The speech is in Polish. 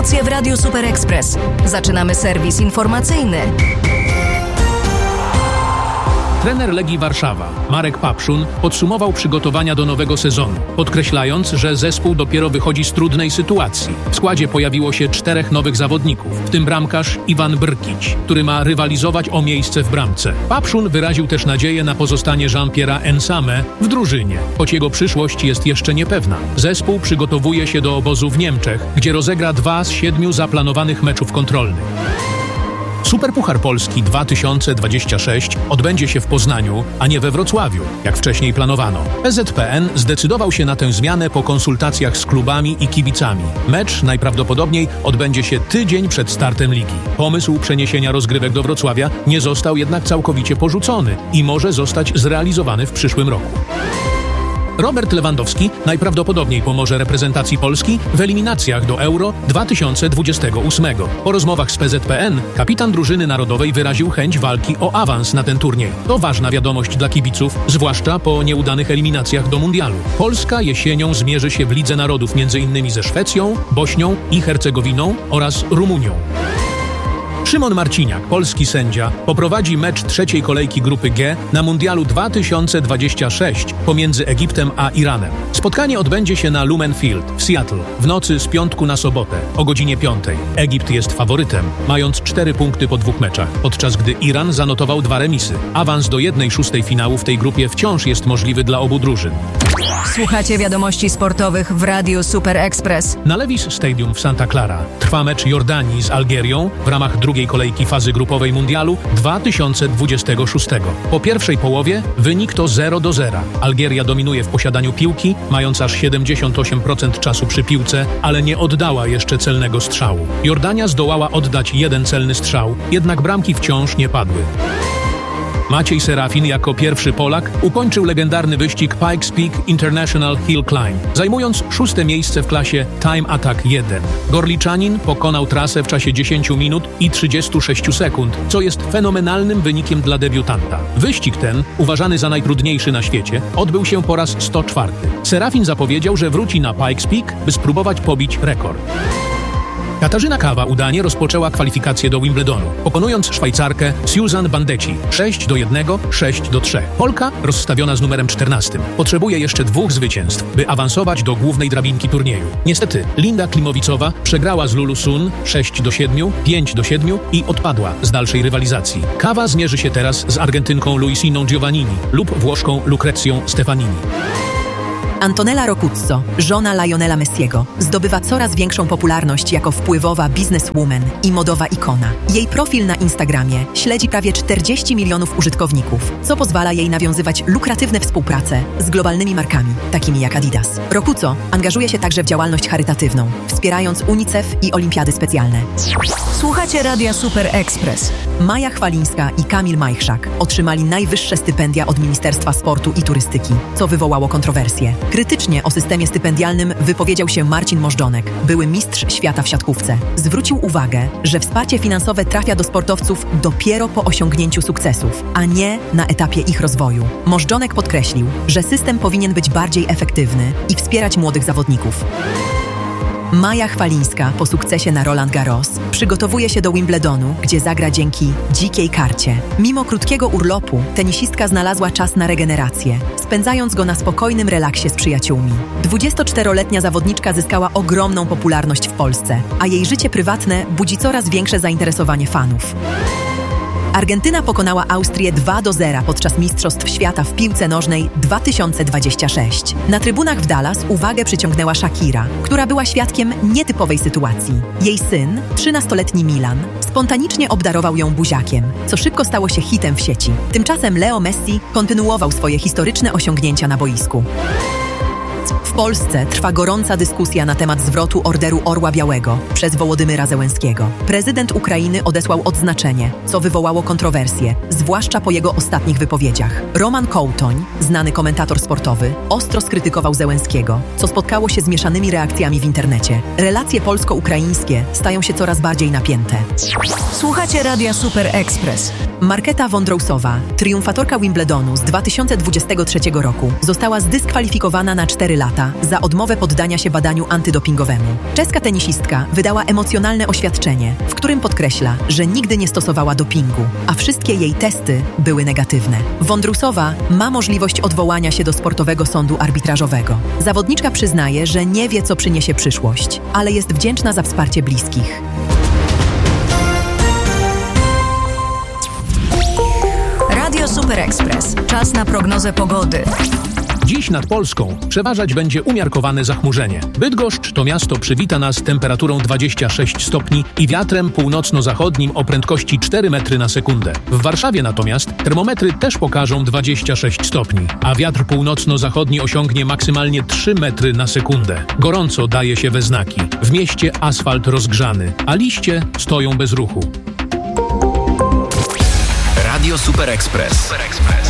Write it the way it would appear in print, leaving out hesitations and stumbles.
Emocje w Radiu Super Express. Zaczynamy serwis informacyjny. Trener Legii Warszawa, Marek Papszun, podsumował przygotowania do nowego sezonu, podkreślając, że zespół dopiero wychodzi z trudnej sytuacji. W składzie pojawiło się 4 nowych zawodników, w tym bramkarz Iwan Brkić, który ma rywalizować o miejsce w bramce. Papszun wyraził też nadzieję na pozostanie Jean-Pierre'a Ensame w drużynie, choć jego przyszłość jest jeszcze niepewna. Zespół przygotowuje się do obozu w Niemczech, gdzie rozegra 2 z 7 zaplanowanych meczów kontrolnych. Superpuchar Polski 2026 odbędzie się w Poznaniu, a nie we Wrocławiu, jak wcześniej planowano. PZPN zdecydował się na tę zmianę po konsultacjach z klubami i kibicami. Mecz najprawdopodobniej odbędzie się tydzień przed startem ligi. Pomysł przeniesienia rozgrywek do Wrocławia nie został jednak całkowicie porzucony i może zostać zrealizowany w przyszłym roku. Robert Lewandowski najprawdopodobniej pomoże reprezentacji Polski w eliminacjach do Euro 2028. Po rozmowach z PZPN kapitan drużyny narodowej wyraził chęć walki o awans na ten turniej. To ważna wiadomość dla kibiców, zwłaszcza po nieudanych eliminacjach do mundialu. Polska jesienią zmierzy się w Lidze Narodów m.in. ze Szwecją, Bośnią i Hercegowiną oraz Rumunią. Szymon Marciniak, polski sędzia, poprowadzi mecz 3. kolejki grupy G na Mundialu 2026 pomiędzy Egiptem a Iranem. Spotkanie odbędzie się na Lumen Field w Seattle w nocy z piątku na sobotę o godzinie 5. Egipt jest faworytem, mając 4 punkty po 2 meczach, podczas gdy Iran zanotował 2 remisy. Awans do 1/6 finału w tej grupie wciąż jest możliwy dla obu drużyn. Słuchacie wiadomości sportowych w Radiu Super Express. Na Levis Stadium w Santa Clara trwa mecz Jordanii z Algierią w ramach 2. kolejki fazy grupowej Mundialu 2026. Po pierwszej połowie wynik to 0-0. Algieria dominuje w posiadaniu piłki, mając aż 78% czasu przy piłce, ale nie oddała jeszcze celnego strzału. Jordania zdołała oddać 1 celny strzał, jednak bramki wciąż nie padły. Maciej Serafin jako pierwszy Polak ukończył legendarny wyścig Pikes Peak International Hill Climb, zajmując 6. miejsce w klasie Time Attack 1. Gorliczanin pokonał trasę w czasie 10 minut i 36 sekund, co jest fenomenalnym wynikiem dla debiutanta. Wyścig ten, uważany za najtrudniejszy na świecie, odbył się po raz 104. Serafin zapowiedział, że wróci na Pikes Peak, by spróbować pobić rekord. Katarzyna Kawa udanie rozpoczęła kwalifikacje do Wimbledonu, pokonując Szwajcarkę Suzanne Bandeci 6-1, 6-3. Polka, rozstawiona z numerem 14, potrzebuje jeszcze 2 zwycięstw, by awansować do głównej drabinki turnieju. Niestety, Linda Klimowicowa przegrała z Lulu Sun 6-7, 5-7 i odpadła z dalszej rywalizacji. Kawa zmierzy się teraz z Argentynką Luisiną Giovannini lub Włoszką Lucrezją Stefanini. Antonella Roccuzzo, żona Lionela Messiego, zdobywa coraz większą popularność jako wpływowa bizneswoman i modowa ikona. Jej profil na Instagramie śledzi prawie 40 milionów użytkowników, co pozwala jej nawiązywać lukratywne współprace z globalnymi markami, takimi jak Adidas. Roccuzzo angażuje się także w działalność charytatywną, wspierając UNICEF i olimpiady specjalne. Słuchacie Radia Super Express. Maja Chwalińska i Kamil Majchrzak otrzymali najwyższe stypendia od Ministerstwa Sportu i Turystyki, co wywołało kontrowersje. Krytycznie o systemie stypendialnym wypowiedział się Marcin Możdżonek, były mistrz świata w siatkówce. Zwrócił uwagę, że wsparcie finansowe trafia do sportowców dopiero po osiągnięciu sukcesów, a nie na etapie ich rozwoju. Możdżonek podkreślił, że system powinien być bardziej efektywny i wspierać młodych zawodników. Maja Chwalińska po sukcesie na Roland Garros przygotowuje się do Wimbledonu, gdzie zagra dzięki dzikiej karcie. Mimo krótkiego urlopu, tenisistka znalazła czas na regenerację, spędzając go na spokojnym relaksie z przyjaciółmi. 24-letnia zawodniczka zyskała ogromną popularność w Polsce, a jej życie prywatne budzi coraz większe zainteresowanie fanów. Argentyna pokonała Austrię 2-0 podczas Mistrzostw Świata w piłce nożnej 2026. Na trybunach w Dallas uwagę przyciągnęła Shakira, która była świadkiem nietypowej sytuacji. Jej syn, 13-letni Milan, spontanicznie obdarował ją buziakiem, co szybko stało się hitem w sieci. Tymczasem Leo Messi kontynuował swoje historyczne osiągnięcia na boisku. W Polsce trwa gorąca dyskusja na temat zwrotu Orderu Orła Białego przez Wołodymyra Zełenskiego. Prezydent Ukrainy odesłał odznaczenie, co wywołało kontrowersje, zwłaszcza po jego ostatnich wypowiedziach. Roman Kołtoń, znany komentator sportowy, ostro skrytykował Zełenskiego, co spotkało się z mieszanymi reakcjami w internecie. Relacje polsko-ukraińskie stają się coraz bardziej napięte. Słuchacie Radia Super Express. Marketa Wondrousowa, triumfatorka Wimbledonu z 2023 roku, została zdyskwalifikowana na 4 lata Złota za odmowę poddania się badaniu antydopingowemu. Czeska tenisistka wydała emocjonalne oświadczenie, w którym podkreśla, że nigdy nie stosowała dopingu, a wszystkie jej testy były negatywne. Wondrusowa ma możliwość odwołania się do sportowego sądu arbitrażowego. Zawodniczka przyznaje, że nie wie, co przyniesie przyszłość, ale jest wdzięczna za wsparcie bliskich. Radio Super Express. Czas na prognozę pogody. Dziś nad Polską przeważać będzie umiarkowane zachmurzenie. Bydgoszcz to miasto przywita nas temperaturą 26 stopni i wiatrem północno-zachodnim o prędkości 4 metry na sekundę. W Warszawie natomiast termometry też pokażą 26 stopni, a wiatr północno-zachodni osiągnie maksymalnie 3 metry na sekundę. Gorąco daje się we znaki. W mieście asfalt rozgrzany, a liście stoją bez ruchu. Radio Super Express.